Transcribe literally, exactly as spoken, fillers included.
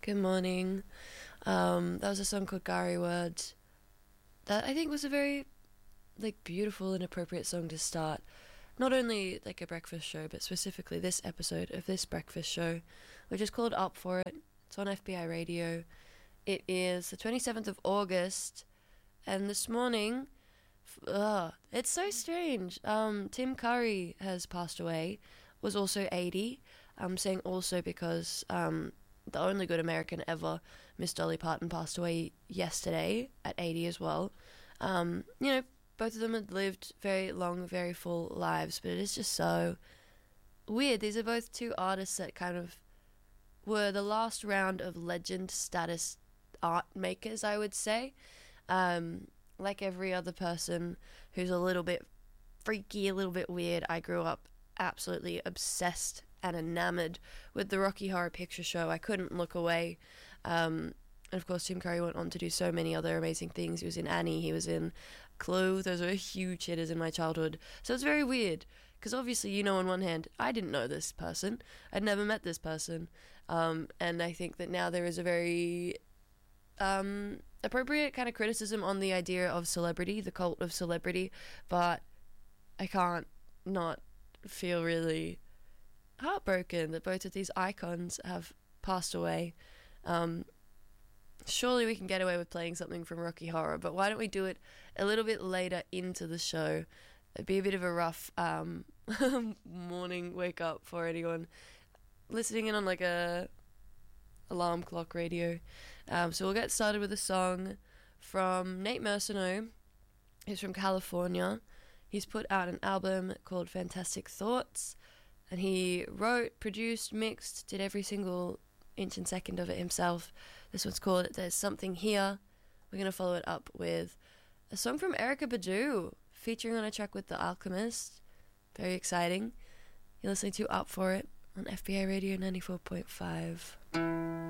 Good morning. Um, that was a song called Gary Word. That I think was a very like beautiful and appropriate song to start not only like a breakfast show, but specifically this episode of this breakfast show, which is called Up For It. It's on F B I Radio. It is the twenty-seventh of August, and this morning, ugh, it's so strange. Um, Tim Curry has passed away, was also eighty. I'm saying also because um, the only good American ever, Miss Dolly Parton, passed away yesterday at eighty as well. Um, you know, both of them had lived very long, very full lives, but it is just so weird. These are both two artists that kind of were the last round of legend status art makers, I would say. Um, like every other person who's a little bit freaky, a little bit weird, I grew up absolutely obsessed and enamored with the Rocky Horror Picture Show. I couldn't look away. Um, and of course, Tim Curry went on to do so many other amazing things. He was in Annie, he was in Clue. Those were huge hitters in my childhood. So it's very weird, because obviously, you know, on one hand, I didn't know this person. I'd never met this person. Um, and I think that now there is a very um, appropriate kind of criticism on the idea of celebrity, the cult of celebrity. But I can't not feel really heartbroken that both of these icons have passed away. Um, surely we can get away with playing something from Rocky Horror, but why don't we do it a little bit later into the show? It'd be a bit of a rough um, morning wake up for anyone listening in on like a alarm clock radio. Um, so we'll get started with a song from Nate Mercenault. He's from California. He's put out an album called Fantastic Thoughts, and he wrote, produced, mixed, did every single inch and second of it himself. This one's called There's Something Here. We're going to follow it up with a song from Erykah Badu, featuring on a track with The Alchemist. Very exciting. You're listening to Up For It on F B I Radio ninety-four point five.